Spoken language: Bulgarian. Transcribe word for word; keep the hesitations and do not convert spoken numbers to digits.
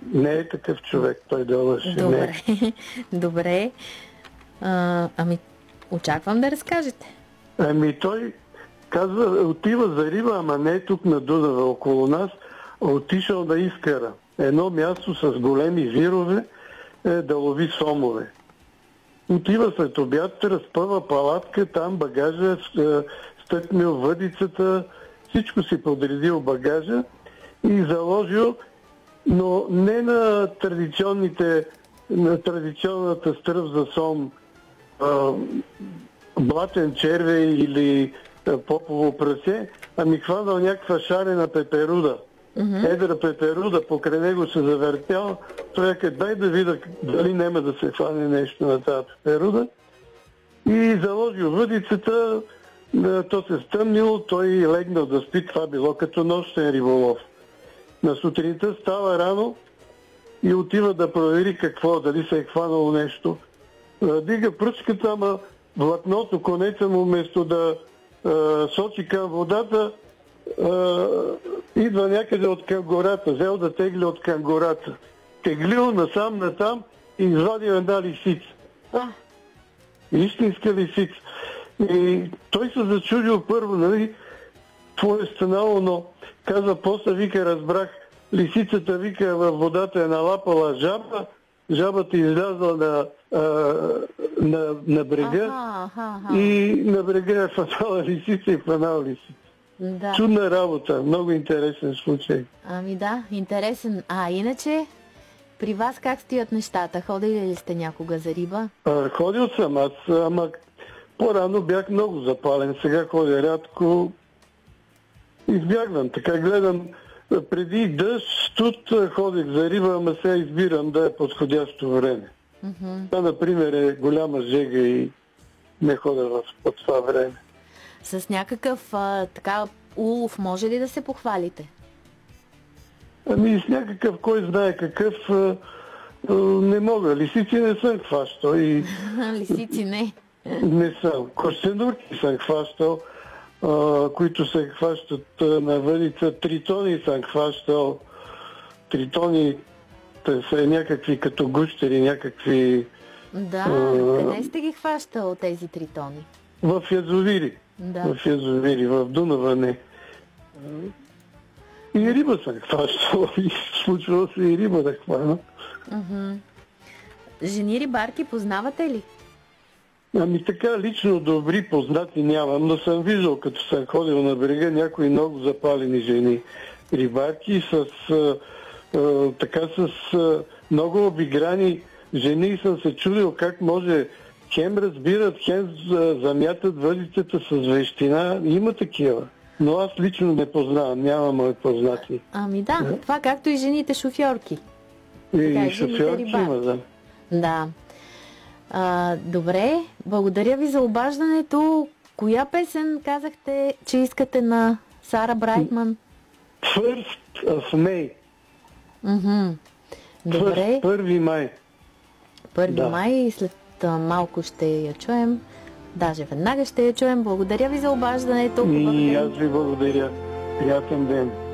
не е такъв човек, той да лъже. Добре, добре. А, ами, очаквам да разкажете. Ами той казва, отива за риба, ама не е тук на Дунава около нас, а отишъл на Искъра. Едно място с големи вирове е, да лови сомове. Отива след обяд, разпъва палатка, там багажа, стъкнил въдицата, всичко си подредил багажа и заложил, но не на традиционните, на традиционната стръв за сом, а, блатен червей или а, попово прасе, ами хванал някаква шарена пеперуда. Mm-hmm. Едра пеперуда, покрай него се завъртял, той е дай да видя дали няма да се хване нещо на тази пеперуда. И заложил въдицата, то се стъмнило, той легнал да спи, това било като нощен риболов. На сутринта става рано и отива да провери какво, дали се е хванало нещо. Дига пръчката, ама влакното, конеца му, вместо да а, сочи към водата, а, идва някъде от към гората, взел да тегли от към гората. Теглил насам натам и извадил една лисица. А. Истинска лисица. И той се зачудил първо, нали, какво е станало, но каза, после вика, разбрах, лисицата, вика, във водата е налапала жаба, жабата излязла на, а, на, на брега аха, аха. И на брега е фанала лисица и фанала лисица. Да. Чудна работа, много интересен случай. Ами да, интересен. А иначе, при вас как стоят нещата? Ходили ли сте някога за риба? А, ходил съм аз, ама по-рано бях много запален, сега ходя рядко. Избягвам, така гледам, преди дъжд, студ ходих за риба, ама сега избирам да е подходящо време. Mm-hmm. Това, например, е голяма жега и не ходя в по това време. С някакъв а, така улов може ли да се похвалите? Ами с някакъв, кой знае какъв, а, а, не мога. Лисици не съм хващал и... Лисици не. Не съм. Костенурки съм хващал, а, които се хващат а, на въдица. Тритони съм хващал. Тритони са някакви като гущери, някакви... Да, а, къде сте ги хващал тези тритони? В язовири. Да. В язовири, в Дунава не. И риба съм хващал. И случвало се и риба да хвана. Uh-huh. Жени рибарки познавате ли? Ами така, лично добри познати нямам, но съм виждал, като съм ходил на брега, някои много запалени жени рибарки с а, а, така с а, много обиграни жени и съм се чудил как може хем разбират, хем замятат въдицата с вещина. Има такива. Но аз лично не познавам, нямам мои познати. Ами да, да, това както и жените шофьорки. И, така, и шофьорки има, да. Да. А, добре, благодаря ви за обаждането. Коя песен казахте, че искате на Сара Брайтман? First of May. Mm-hmm. Добре. Първи май. Първи да. май и след а, малко ще я чуем. Даже веднага ще я чуем. Благодаря ви за обаждането. И аз ви благодаря. Приятен ден.